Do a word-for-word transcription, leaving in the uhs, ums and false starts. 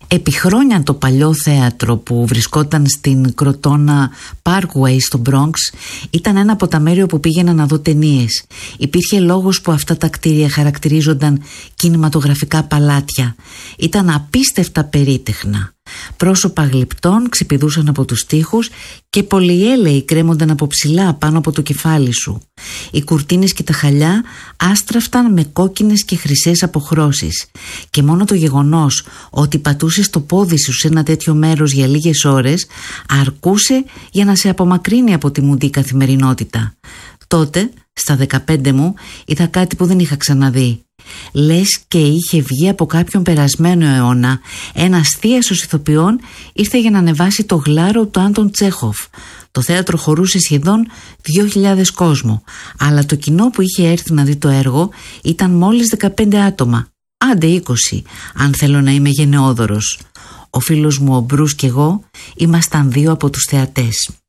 Επί χρόνια το παλιό θέατρο που βρισκόταν στην Κροτώνα Parkway στο Bronx ήταν ένα από τα μέρη όπου πήγαινα να δω ταινίες. Υπήρχε λόγος που αυτά τα κτίρια χαρακτηρίζονταν κινηματογραφικά παλάτια. Ήταν απίστευτα περίτεχνα. Πρόσωπα γλυπτών ξυπηδούσαν από τους τοίχους και πολυέλαιοι κρέμονταν από ψηλά πάνω από το κεφάλι σου. Οι κουρτίνες και τα χαλιά άστραφταν με κόκκινες και χρυσές αποχρώσεις και μόνο το γεγονός ότι πατούσες το πόδι σου σε ένα τέτοιο μέρος για λίγες ώρες αρκούσε για να σε απομακρύνει από τη μουντή καθημερινότητα. Τότε, στα δεκαπέντε μου, είδα κάτι που δεν είχα ξαναδεί. Λες και είχε βγει από κάποιον περασμένο αιώνα. Ένας θίασος ηθοποιών ήρθε για να ανεβάσει το γλάρο του Άντων Τσέχοφ. Το θέατρο χωρούσε σχεδόν δύο χιλιάδες κόσμο, αλλά το κοινό που είχε έρθει να δει το έργο ήταν μόλις δεκαπέντε άτομα, άντε είκοσι, αν θέλω να είμαι γενναιόδωρος. Ο φίλος μου ο Μπρούς και εγώ ήμασταν δύο από τους θεατές.